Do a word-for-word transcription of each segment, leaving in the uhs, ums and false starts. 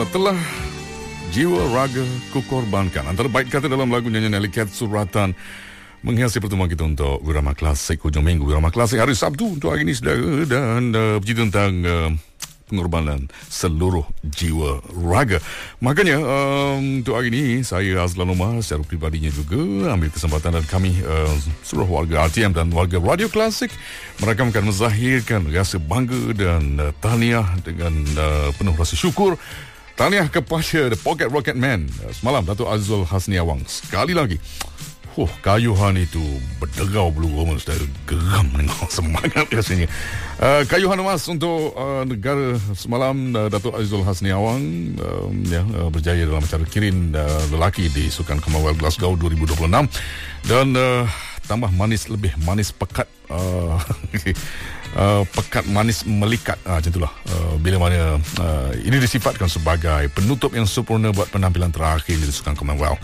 Setelah jiwa raga kukorbankan, antara bait kata dalam lagu nyanyian Eliket Suratan menghiasi pertemuan kita untuk Wirama Klasik hujung minggu. Wirama Klasik hari Sabtu untuk hari ini, saudara, dan uh, bercerita tentang uh, pengorbanan seluruh jiwa raga. Makanya um, untuk hari ini saya Azlan Omar secara pribadinya juga ambil kesempatan dan kami uh, seluruh warga R T M dan warga Radio Klasik merakamkan, menzahirkan rasa bangga dan uh, tahniah dengan uh, penuh rasa syukur. Tahniah kepada The Pocket Rocket Man. uh, Semalam Datuk Azul Hasni Awang sekali lagi, Huh, kayuhan itu berderau bulu roma, saudara. Geram tengok, semangat rasanya. Uh, kayuhan emas untuk uh, negara semalam. uh, Datuk Azul Hasni Awang uh, ya, uh, berjaya dalam acara kirin uh, lelaki di Sukan Commonwealth Glasgow dua ribu dua puluh enam. Dan uh, tambah manis, lebih manis pekat. Uh, uh, pekat manis melikat, uh, macam itulah. Uh, bila mana uh, ini disifatkan sebagai penutup yang sempurna buat penampilan terakhir di Sukan Commonwealth.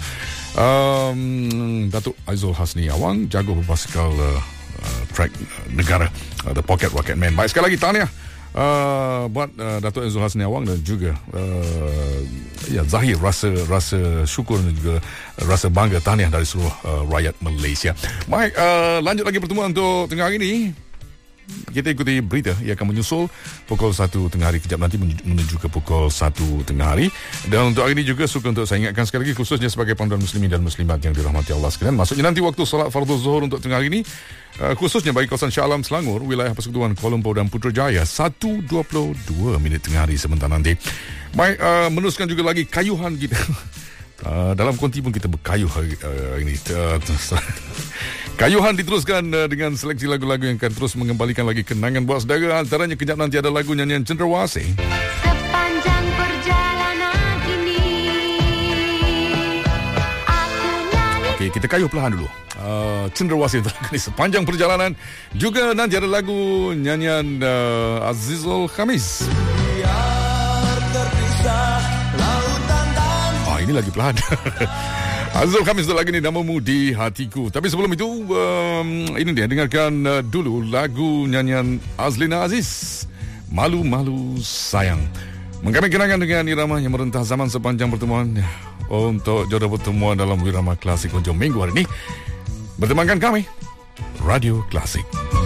Um, Datuk Azul Hasni Awang jago berbasikal uh, uh, track uh, negara, uh, The Pocket Rocket Man. Baik, sekali lagi tahniah uh, buat uh, Datuk Azul Hasni Awang dan juga uh, ya, zahir rasa rasa syukur dan juga rasa bangga, tahniah dari seluruh uh, rakyat Malaysia. Baik, uh, lanjut lagi pertemuan untuk tengah hari ini. Kita ikuti berita yang akan menyusul pukul satu tengah hari, kejap nanti menuju ke pukul satu tengah hari. Dan untuk hari ini juga suka untuk saya ingatkan sekali lagi, khususnya sebagai panduan muslimin dan muslimat yang dirahmati Allah sekalian, maksudnya nanti waktu solat fardu zuhur untuk tengah hari ini, uh, khususnya bagi kawasan Shah Alam Selangor, wilayah Persekutuan Kuala Lumpur dan Putrajaya, satu dua puluh dua minit tengah hari sebentar nanti. Baik, uh, meneruskan juga lagi kayuhan kita. Uh, dalam konti pun kita berkayuh hari uh, ini. Uh, Kayuhan diteruskan uh, dengan seleksi lagu-lagu yang akan terus mengembalikan lagi kenangan buat saudara. Antaranya kejap nanti ada lagu nyanyian Cendrawasih. Sepanjang perjalanan ini aku nyanyi. Okey, kita kayuh perlahan dulu. Uh, Cendrawasih ini sepanjang perjalanan. Juga nanti ada lagu nyanyian uh, Azizul Khamis. Biar terpisah lautan dan Ah, ini lagi perlahan. Azul Khamis tu lagi ni, namamu di hatiku. Tapi sebelum itu, um, ini dia, dengarkan uh, dulu lagu nyanyian Azlina Aziz, Malu-Malu Sayang. Menggamai kenangan dengan irama yang merentah zaman sepanjang pertemuan untuk jodoh pertemuan dalam Wirama Klasik hujung minggu hari ini. Bertemankan kami, Radio Klasik.